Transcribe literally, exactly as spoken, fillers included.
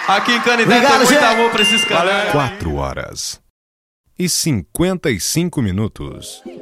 Aqui em Canindé tem Obrigado, muito gente. amor pra esses caras. Quatro horas e cinquenta e cinco minutos.